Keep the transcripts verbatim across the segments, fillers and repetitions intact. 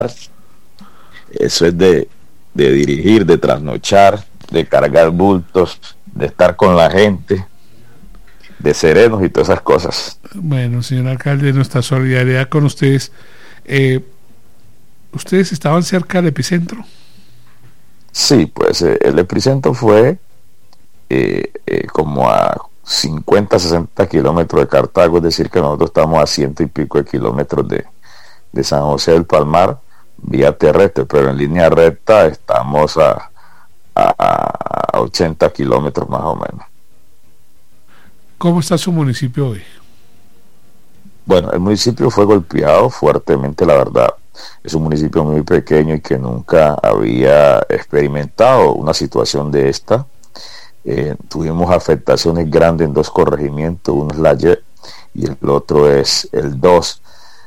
Eso es de, de dirigir, de trasnochar, de cargar bultos, de estar con la gente, de serenos y todas esas cosas. Bueno, señor alcalde, nuestra solidaridad con ustedes. Eh, ¿Ustedes estaban cerca del epicentro? Sí, pues eh, el epicentro fue eh, eh, como a cincuenta, sesenta kilómetros de Cartago, es decir, que nosotros estamos a ciento y pico de kilómetros de, de San José del Palmar, vía terrestre, pero en línea recta estamos a, a, a ochenta kilómetros más o menos. ¿Cómo está su municipio hoy? Bueno, el municipio fue golpeado fuertemente, la verdad. Es un municipio muy pequeño y que nunca había experimentado una situación de esta. Eh, tuvimos afectaciones grandes en dos corregimientos, uno es la Y y el otro es el dos.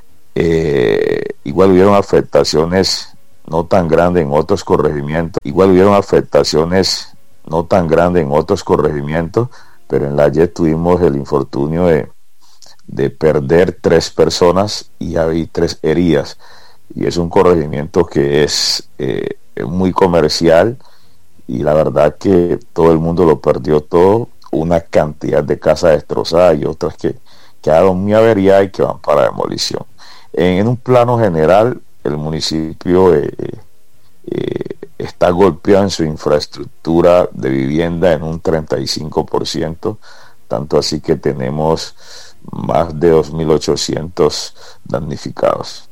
Eh, igual hubieron afectaciones no tan grandes en otros corregimientos, igual hubieron afectaciones no tan grandes en otros corregimientos, pero en la Y tuvimos el infortunio de, de perder tres personas y había tres heridas, y es un corregimiento que es eh, muy comercial, y la verdad que todo el mundo lo perdió todo, una cantidad de casas destrozadas y otras que quedaron muy averiadas y que van para demolición. En, en un plano general, el municipio eh, eh, está golpeado en su infraestructura de vivienda en un treinta y cinco por ciento, tanto así que tenemos más de dos mil ochocientos damnificados.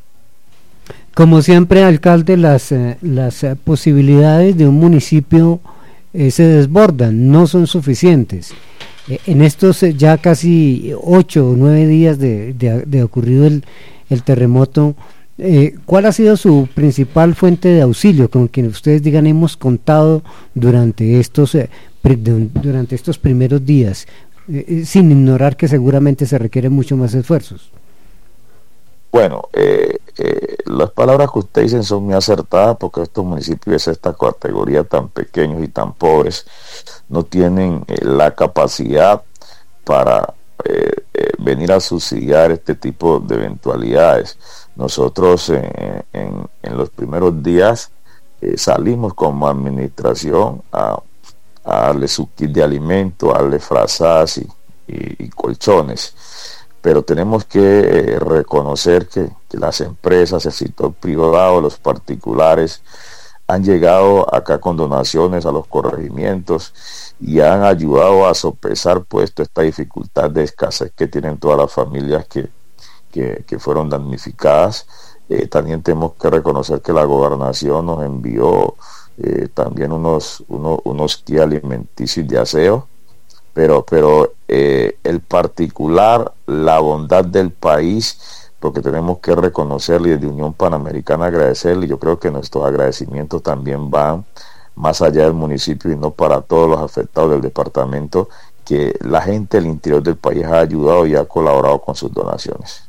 Como siempre, alcalde, las, eh, las eh, posibilidades de un municipio eh, se desbordan, no son suficientes. Eh, en estos eh, ya casi ocho o nueve días de, de, de ocurrido el, el terremoto, eh, ¿cuál ha sido su principal fuente de auxilio con quien ustedes digan hemos contado durante estos, eh, pre, durante estos primeros días, eh, sin ignorar que seguramente se requieren mucho más esfuerzos? Bueno, eh, eh, las palabras que usted dicen son muy acertadas, porque estos municipios de esta categoría tan pequeños y tan pobres no tienen eh, la capacidad para eh, eh, venir a subsidiar este tipo de eventualidades. Nosotros eh, en, en los primeros días eh, salimos como administración a, a darle su kit de alimento, a darle frazadas y, y, y colchones. Pero tenemos que eh, reconocer que, que las empresas, el sector privado, los particulares han llegado acá con donaciones a los corregimientos y han ayudado a sopesar pues toda esta dificultad de escasez que tienen todas las familias que, que, que fueron damnificadas. Eh, también tenemos que reconocer que la gobernación nos envió eh, también unos, unos, unos kits alimenticios de aseo. pero, pero eh, el particular, la bondad del país, porque tenemos que reconocerle y desde Unión Panamericana agradecerle. Yo creo que nuestros agradecimientos también van más allá del municipio y no para todos los afectados del departamento, que la gente del interior del país ha ayudado y ha colaborado con sus donaciones.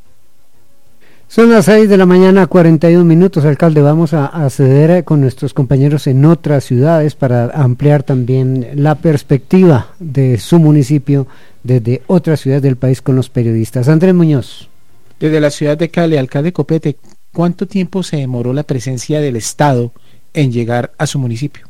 Son las seis de la mañana, cuarenta y un minutos, alcalde. Vamos a acceder con nuestros compañeros en otras ciudades para ampliar también la perspectiva de su municipio desde otras ciudades del país con los periodistas. Andrés Muñoz. Desde la ciudad de Cali, alcalde Copete, ¿cuánto tiempo se demoró la presencia del Estado en llegar a su municipio?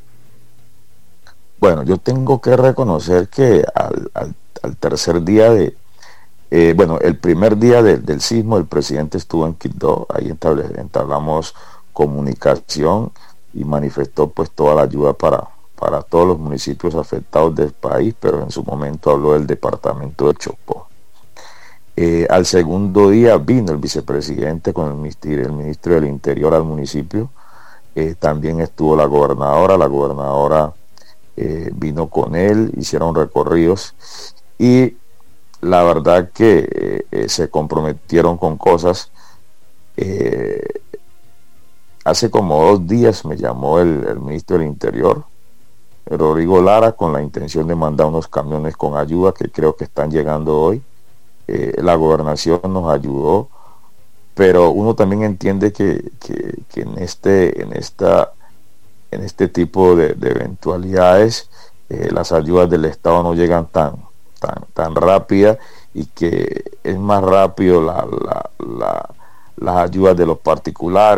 Bueno, yo tengo que reconocer que al, al, al tercer día de Eh, bueno, el primer día de, del sismo el presidente estuvo en Quibdó, ahí entablamos comunicación y manifestó pues toda la ayuda para, para todos los municipios afectados del país, pero en su momento habló del departamento de Chocó. Eh, al segundo día vino el vicepresidente con el ministro, el ministro del Interior al municipio, eh, también estuvo la gobernadora, la gobernadora eh, vino con él, hicieron recorridos y la verdad que eh, se comprometieron con cosas. Eh, hace como dos días me llamó el, el ministro del Interior, Rodrigo Lara, con la intención de mandar unos camiones con ayuda que creo que están llegando hoy. Eh, la gobernación nos ayudó, pero uno también entiende que, que, que en este en esta en este tipo de, de eventualidades eh, las ayudas del Estado no llegan tan Tan, tan rápida y que es más rápido la, la, la, las ayudas de los particulares.